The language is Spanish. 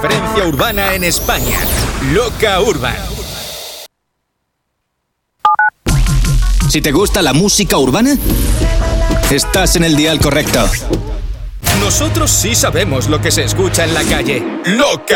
referencia urbana en España. Loca Urban. Si te gusta la música urbana, estás en el dial correcto. Nosotros sí sabemos lo que se escucha en la calle. Loca